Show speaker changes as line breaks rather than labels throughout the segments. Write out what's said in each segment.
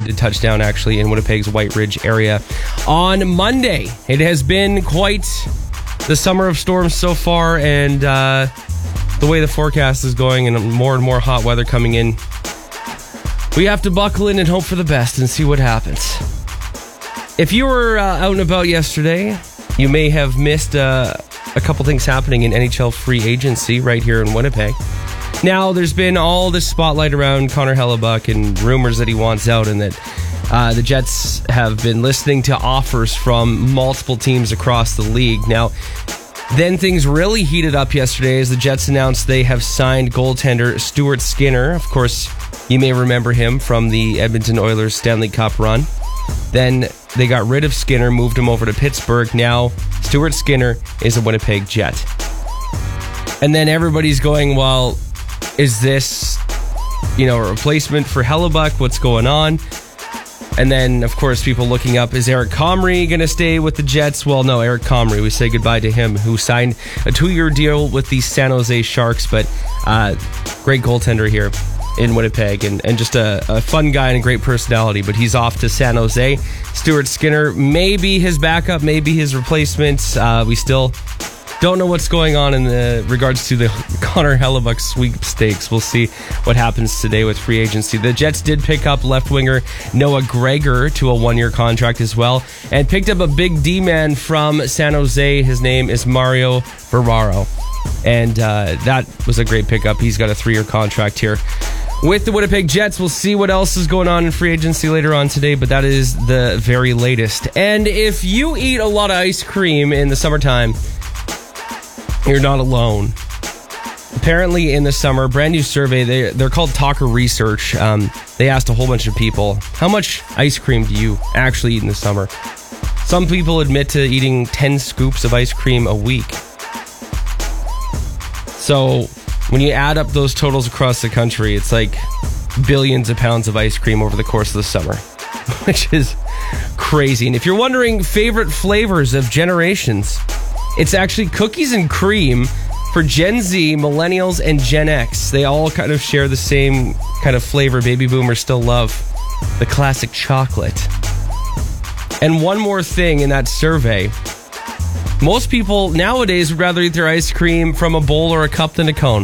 touch down actually in Winnipeg's White Ridge area on Monday. It has been quite the summer of storms so far, and the way the forecast is going and more hot weather coming in, we have to buckle in and hope for the best and see what happens. If you were out and about yesterday, you may have missed a couple things happening in NHL free agency right here in Winnipeg. Now, there's been all this spotlight around Connor Hellebuyck and rumors that he wants out, and that the Jets have been listening to offers from multiple teams across the league. Now, then things really heated up yesterday as the Jets announced they have signed goaltender Stuart Skinner. Of course, you may remember him from the Edmonton Oilers Stanley Cup run. Then they got rid of Skinner, moved him over to Pittsburgh. Now, Stuart Skinner is a Winnipeg Jet. And then everybody's going, well, is this, a replacement for Hellebuyck? What's going on? And then, of course, people looking up, is Eric Comrie going to stay with the Jets? Well, no, Eric Comrie, we say goodbye to him, who signed a 2-year deal with the San Jose Sharks, but great goaltender here in Winnipeg, and just a fun guy and a great personality, but he's off to San Jose. Stuart Skinner may be his backup, maybe his replacement. We still don't know what's going on in the regards to the Connor Hellebuyck sweepstakes. We'll see what happens today with free agency. The Jets did pick up left winger Noah Gregor to a 1-year contract as well, and picked up a big D-man from San Jose. His name is Mario Ferraro, and that was a great pickup. He's got a 3-year contract here with the Winnipeg Jets. We'll see what else is going on in free agency later on today, but that is the very latest. And if you eat a lot of ice cream in the summertime, you're not alone. Apparently in the summer, brand new survey, they're called Talker Research. They asked a whole bunch of people, how much ice cream do you actually eat in the summer? Some people admit to eating 10 scoops of ice cream a week. So when you add up those totals across the country, it's like billions of pounds of ice cream over the course of the summer, which is crazy. And if you're wondering favorite flavors of generations, it's actually cookies and cream for Gen Z, Millennials, and Gen X. They all kind of share the same kind of flavor. Baby boomers still love the classic chocolate. And one more thing in that survey, most people nowadays would rather eat their ice cream from a bowl or a cup than a cone.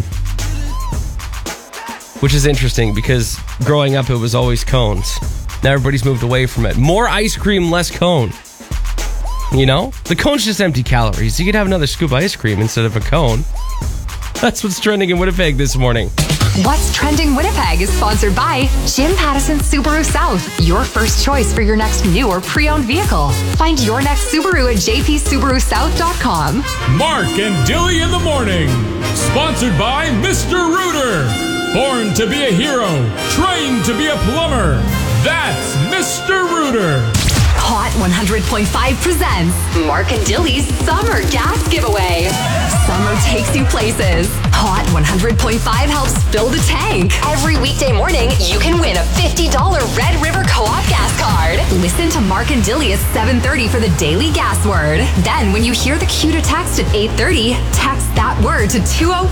Which is interesting because growing up it was always cones. Now everybody's moved away from it. More ice cream, less cone. The cone's just empty calories. You could have another scoop of ice cream instead of a cone. That's what's trending in Winnipeg this morning.
What's Trending Winnipeg is sponsored by Jim Pattison Subaru South, your first choice for your next new or pre-owned vehicle. Find your next Subaru at jpsubarusouth.com.
Mark and Dilly in the morning, sponsored by Mr. Rooter. Born to be a hero, trained to be a plumber. That's Mr. Rooter.
Hot 100.5 presents Mark and Dilly's Summer Gas Giveaway. Summer takes you places. Hot 100.5 helps fill the tank. Every weekday morning, you can win a $50 Red River Co-op gas card. Listen to Mark and Dilly at 7:30 for the daily gas word. Then, when you hear the cue to text at 8:30, text that word to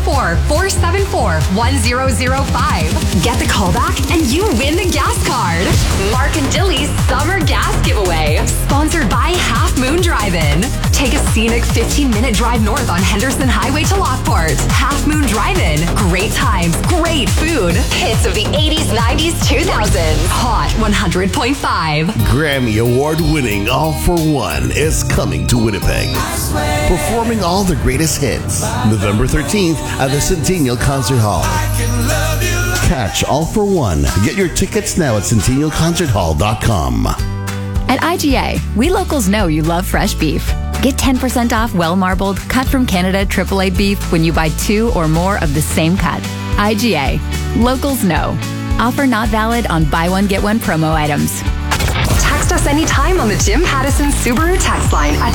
204-474-1005. Get the call back and you win the gas card. Mark and Dilly's Summer Gas Giveaway. Sponsored by Half Moon Drive-In. Take a scenic 15-minute drive north on Henderson Highway to Lockport. Half Moon Drive-In. Great times, great food. Hits of the 80s, 90s, 2000s. Hot 100.5.
Grammy Award-winning All for One is coming to Winnipeg, performing all the greatest hits. November 13th at the Centennial Concert Hall. Catch All for One. Get your tickets now at centennialconcerthall.com.
At IGA, we locals know you love fresh beef. Get 10% off well-marbled, cut from Canada AAA beef when you buy 2 or more of the same cut. IGA. Locals know. Offer not valid on buy one, get one promo items.
Text us anytime on the Jim Pattison Subaru text line at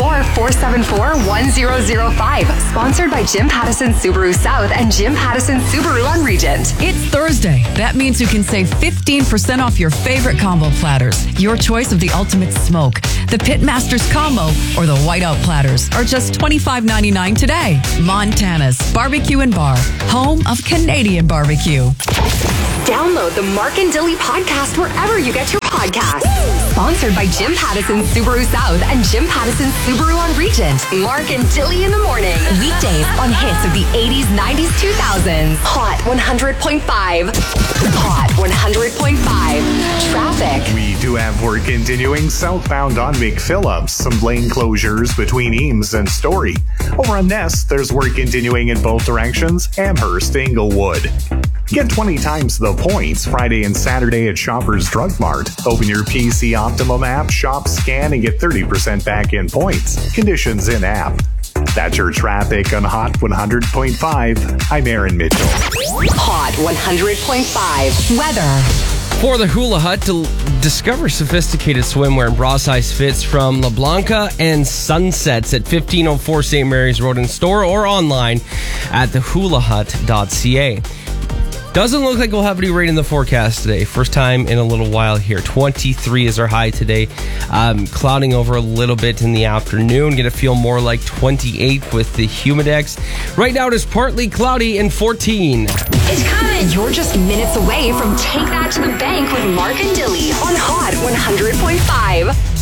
204-474-1005. Sponsored by Jim Pattison Subaru South and Jim Pattison Subaru on Regent.
It's Thursday. That means you can save 15% off your favorite combo platters. Your choice of the ultimate smoke, the Pitmasters Combo, or the Whiteout platters are just $25.99 today. Montana's Barbecue and Bar, home of Canadian barbecue.
Download the Mark and Dilly podcast wherever you get your podcasts. Sponsored by Jim Pattison Subaru South and Jim Pattison Subaru on Regent. Mark and Dilly in the morning. Weekdays on hits of the 80s, 90s, 2000s. Hot 100.5. Hot 100.5. Traffic.
We do have work continuing southbound on McPhillips. Some lane closures between Eames and Story. Over on Ness, there's work continuing in both directions. Amherst, Inglewood. Get 20 times the points Friday and Saturday at Shoppers Drug Mart. Open your PC Optimum app, shop, scan, and get 30% back in points. Conditions in app. That's your traffic on Hot 100.5. I'm Aaron Mitchell.
Hot 100.5. Weather.
For the Hula Hut, to discover sophisticated swimwear and bra-size fits from La Blanca and Sunsets at 1504 St. Mary's Road in store or online at thehulahut.ca. Doesn't look like we'll have any rain in the forecast today. First time in a little while here. 23 is our high today. Clouding over a little bit in the afternoon. Going to feel more like 28 with the Humidex. Right now it is partly cloudy and 14.
It's coming. You're just minutes away from Take That to the Bank with Mark and Dilly on Hot 100.5.